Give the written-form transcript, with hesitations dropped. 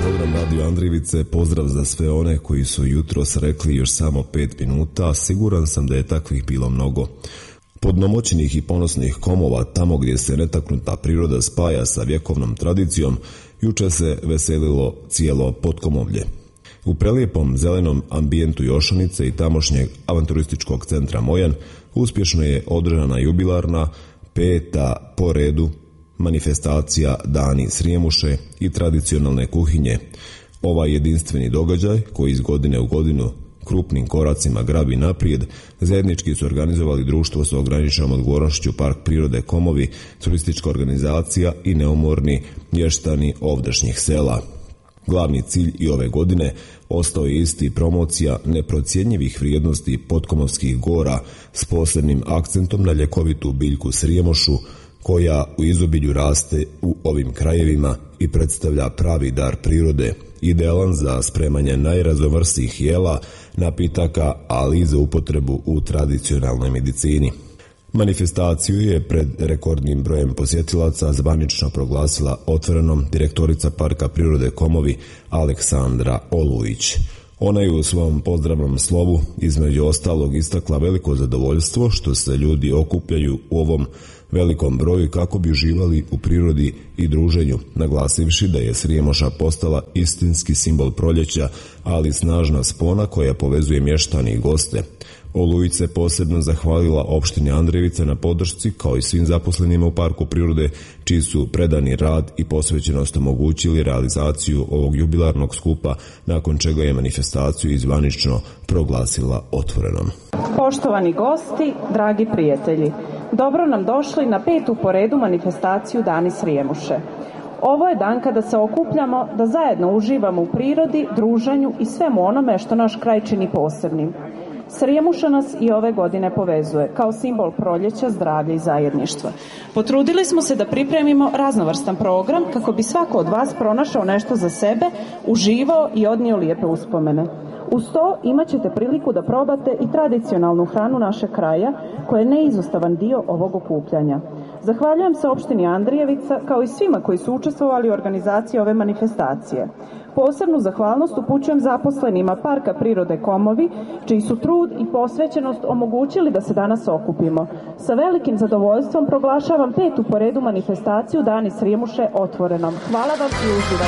program Radio Andrijevice, pozdrav za sve one koji su jutros rekli još samo 5 minuta, siguran sam da je takvih bilo mnogo. Podnomoćnih i ponosnih komova, tamo gdje se netaknuta priroda spaja sa vjekovnom tradicijom, juče se veselilo cijelo Potkomovlje. U prelijepom zelenom ambijentu Jošanice i tamošnjeg avanturističkog centra Mojan uspješno je održana jubilarna 5. po redu manifestacija Dani Srijemuše i tradicionalne kuhinje. Ovaj jedinstveni događaj, koji iz godine u godinu krupnim koracima grabi naprijed, zajednički su organizovali društvo sa ograničenom odgovornošću Park prirode Komovi, turistička organizacija i neumorni mještani ovdašnjih sela. Glavni cilj i ove godine ostao je isti, promocija neprocjenjivih vrijednosti potkomovskih gora s posebnim akcentom na ljekovitu biljku srijemošu, koja u izobilju raste u ovim krajevima i predstavlja pravi dar prirode, idealan za spremanje najraznovrsnijih jela, napitaka, ali i za upotrebu u tradicionalnoj medicini. Manifestaciju je pred rekordnim brojem posjetilaca zvanično proglasila otvorenom direktorica Parka prirode Komovi Aleksandra Olujić. Ona je u svom pozdravnom slovu između ostalog istakla veliko zadovoljstvo što se ljudi okupljaju u ovom velikom broju kako bi uživali u prirodi i druženju, naglasivši da je Srijemoša postala istinski simbol proljeća, ali snažna spona koja povezuje mještane i goste. Olujić se posebno zahvalila opštini Andrijevice na podršci, kao i svim zaposlenima u Parku prirode, čiji su predani rad i posvećenost omogućili realizaciju ovog jubilarnog skupa, nakon čega je manifestaciju zvanično proglasila otvorenom. Poštovani gosti, dragi prijatelji, dobro nam došli na 5. po redu manifestaciju Dani Srijemuše. Ovo je dan kada se okupljamo da zajedno uživamo u prirodi, druženju i svemu onome što naš kraj čini posebnim. Srijemuša nas i ove godine povezuje kao simbol proljeća, zdravlja i zajedništva. Potrudili smo se da pripremimo raznovrstan program kako bi svako od vas pronašao nešto za sebe, uživao i odnio lijepe uspomene. Uz to imat ćete priliku da probate i tradicionalnu hranu našeg kraja, koja je neizostavan dio ovog okupljanja. Zahvaljujem se opštini Andrijevica kao i svima koji su učestvovali u organizaciji ove manifestacije. Posebnu zahvalnost upućujem zaposlenima Parka prirode Komovi, čiji su trud i posvećenost omogućili da se danas okupimo. Sa velikim zadovoljstvom proglašavam 5. po redu manifestaciju Dani Srijemuše otvorenom. Hvala vam i uživajte.